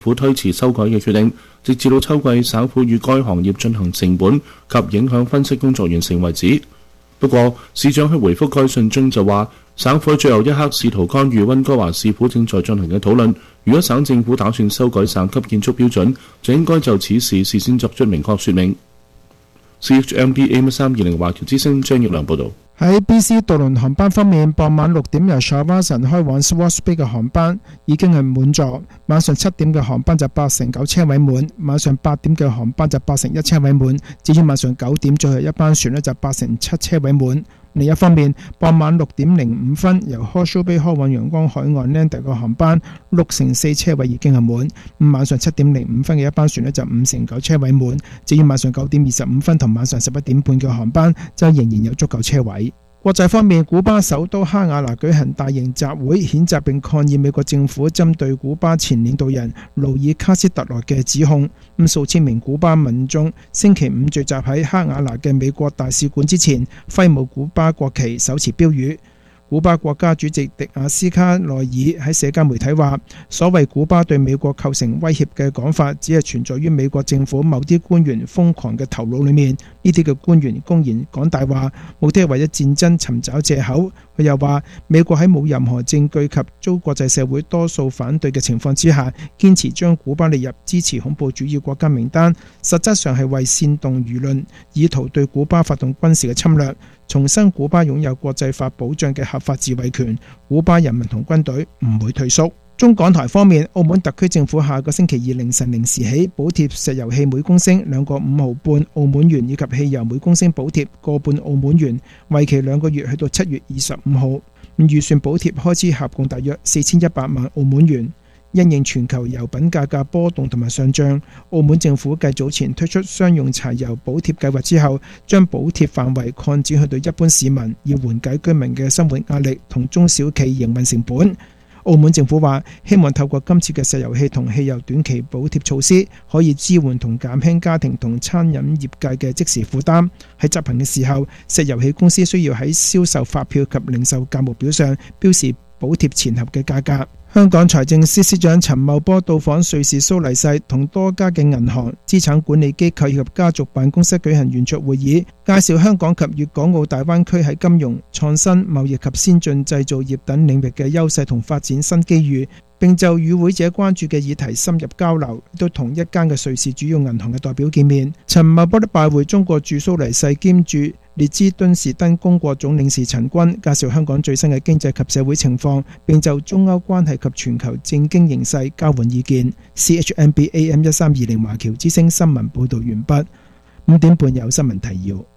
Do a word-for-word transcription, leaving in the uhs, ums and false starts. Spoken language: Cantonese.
府推遲修改嘅決定，直至到秋季省府與該行業進行成本及影響分析工作完成為止。不過，市長喺回覆該信中就話，省府最後一刻試圖干預溫哥華市府正在進行嘅討論。如果省政府打算修改省級建築標準，就應該就此事事先作出明確說明。C H M B A 一三二零華僑之聲張奕良報導。 喺 B C 渡輪航班方面，傍晚六點由 Shawson 開往 Swartz Bay 嘅航班已經係滿座，晚上七點嘅航班就八成九車位滿，晚上八點嘅航班就八成一車位滿，至於晚上九點最後一班船呢就八成七車位滿。另一方面，傍晚六點零五分由 Horseshoe Bay 開往陽光海岸 Lander 嘅航班六成四車位已經係滿，咁晚上七點零五分嘅一班船呢就五成九車位滿，至於晚上九點二十五分同晚上十一點半嘅航班就仍然有足夠車位。國際方面，古巴首都哈瓦那舉行大型集會，譴責並抗議美國政府針對古巴前領導人勞爾卡斯特羅嘅指控。咁數千名古巴民眾星期五聚集喺哈瓦那嘅美國大使館之前，揮舞古巴國旗，手持標語。古巴國家主席迪亞斯卡內爾喺社交媒體話，所謂古巴對美國構成威脅嘅講法，只係存在於美國政府某啲官員瘋狂嘅頭腦裏面。呢啲嘅官員公然講大話，目的係為咗戰爭尋找藉口。佢又話，美國喺冇任何證據及遭國際社會多數反對嘅情況之下，堅持將古巴列入支持恐怖主義國家名單，實質上係為煽動輿論，以圖對古巴發動軍事嘅侵略。重申古巴擁有國際法保障嘅合法自衛權，古巴人民同軍隊唔會退縮。中港台方面，澳門特區政府下個星期二凌晨零時起補貼石油氣每公升兩個五毫半澳門元，以及汽油每公升補貼個半澳門元，為期兩個月，去到七月二十五號。預算補貼開支合共大約四千一百萬澳門元。因應全球油品價格波動同埋上漲，澳門政府繼早前推出商用柴油補貼計劃之後，將補貼範圍擴展去到一般市民，以緩解居民嘅生活壓力同中小企營運成本。澳門政府話，希望透過今次嘅石油氣同汽油短期補貼措施，可以支援同減輕家庭同餐飲業界嘅即時負擔。喺執行嘅時候，石油氣公司需要喺銷售發票及零售價目表上標示補貼前後嘅價格。香港財政司司長陳茂波到訪瑞士蘇黎世，同多家嘅銀行、資產管理機構以及家族辦公室舉行圓桌會議，介紹香港及粵港澳大灣區喺金融、創新、貿易及先進製造業等領域嘅優勢同發展新機遇，並就與會者關注嘅議題深入交流，都同一間嘅瑞士主要銀行嘅代表見面。陳茂波的拜會中國駐蘇黎世兼駐列支敦士登公國總領事陳軍，介紹香港最新嘅經濟及社會情況，並就中歐關係及全球政經形勢交換意見。C H M B A M 一三二零華僑之聲新聞報道完畢。五點半有新聞提要。